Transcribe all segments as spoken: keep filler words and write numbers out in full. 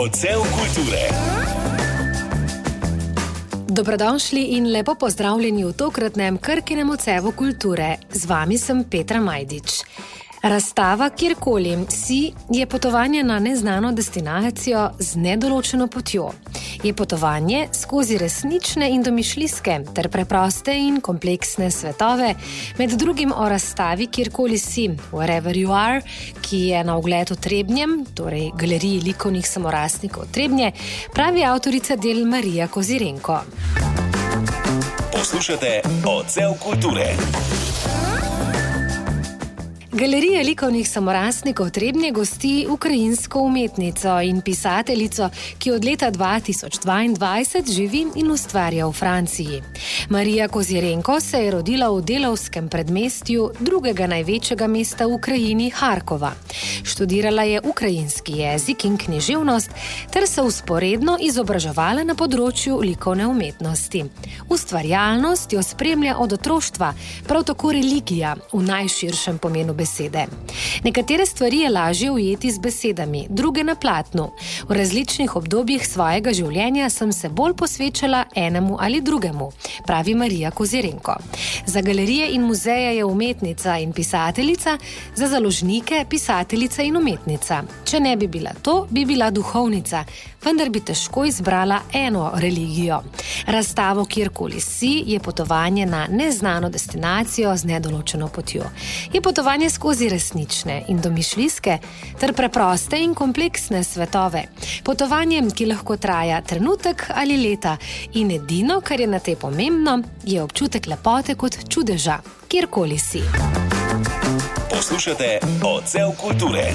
Odsev kulture. Dobrodošli in lepo pozdravljeni v tokratnem Krkinem odsevu kulture. Z vami sem Petra Majdič. Razstava Kjerkoli si je potovanje na neznano destinacijo z nedoločeno potjo. Je potovanje skozi resnične in domišljijske ter preproste in kompleksne svetove, med drugim o razstavi Kjerkoli si, Wherever You Are, ki je na ogled v Trebnjem, torej galeriji likovnih samorastnikov Trebnje, pravi avtorica del Marija Kozirenko. Poslušate Odsev kulture. Galerija likovnih samorastnikov Trebnje gosti ukrajinsko umetnico in pisateljico, ki od leta dva tisoč dvaindvajset živi in ustvarja v Franciji. Marija Kozirenko se je rodila v delavskem predmestju drugega največjega mesta v Ukrajini, Harkova. Študirala je ukrajinski jezik in književnost ter se vzporedno izobraževala na področju likovne umetnosti. Ustvarjalnost jo spremlja od otroštva, prav tako religija v najširšem pomenu besede. Besede. Nekatere stvari je lažje ujeti z besedami, druge na platnu. V različnih obdobjih svojega življenja sem se bolj posvečala enemu ali drugemu, pravi Marija Kozirenko. Za galerije in muzeje je umetnica in pisateljica, za založnike pisateljica in umetnica. Če ne bi bila to, bi bila duhovnica, vendar bi težko izbrala eno religijo. Razstavo Kjerkoli si je potovanje na neznano destinacijo z nedoločeno potjo. Je potovanje skozi resnične in domišljijske ter preproste in kompleksne svetove. Potovanje, ki lahko traja trenutek ali leta, in edino, kar je na tej pomembno, je občutek lepote kot čudeža, kjerkoli si. Poslušate Odsev kulture.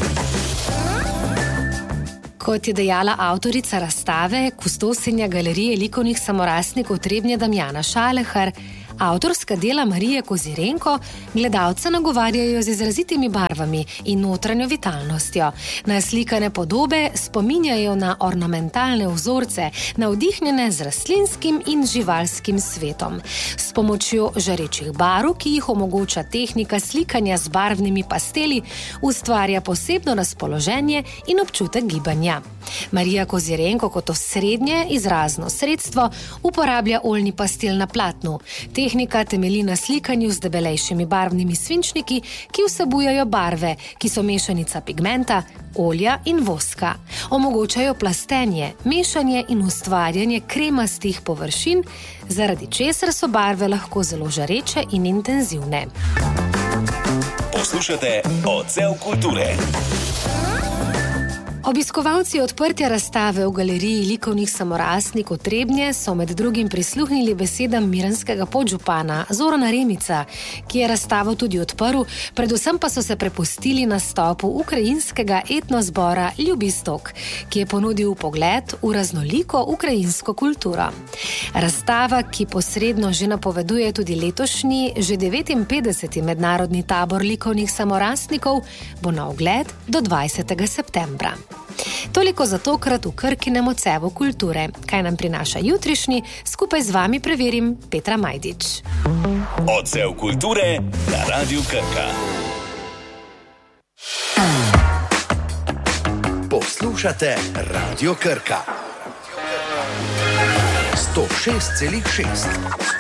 Kot je dejala avtorica razstave, kustosinja galerije likovnih samorastnikov Trebnje Damjana Šalehar, avtorska dela Marije Kozirenko gledalca nagovarjajo z izrazitimi barvami in notranjo vitalnostjo. Naslikane podobe spominjajo na ornamentalne vzorce, navdihnjene z rastlinskim in živalskim svetom. S pomočjo žarečih barv, ki jih omogoča tehnika slikanja z barvnimi pasteli, ustvarja posebno razpoloženje in občutek gibanja. Marija Kozirenko kot osrednje izrazno sredstvo uporablja oljni pastel na platnu. Tehnika temelji na slikanju z debelejšimi barvnimi svinčniki, ki vsebujejo barve, ki so mešanica pigmenta, olja in voska. Omogočajo plastenje, mešanje in ustvarjanje kremastih površin, zaradi česar so barve lahko zelo žareče in intenzivne. Poslušate Odsev kulture. Obiskovalci odprtja razstave v galeriji likovnih samorastnikov Trebnje so med drugim prisluhnili besedam mirenskega podžupana Zorana Remica, ki je razstavo tudi odprl, predvsem pa so se prepustili nastopu ukrajinskega etnozbora Ljubistok, ki je ponudil pogled v raznoliko ukrajinsko kulturo. Razstava, ki posredno že napoveduje tudi letošnji, že devetinpetdeseti mednarodni tabor likovnih samorastnikov, bo na ogled do dvajsetega septembra. Toliko za tokrat v Krkinem odsevu kulture. Kaj nam prinaša jutrišnji, skupaj z vami preverim Petra Majdič. Odsev kulture na Radiu Krka. Poslušate Radio Krka. sto šest celih šest.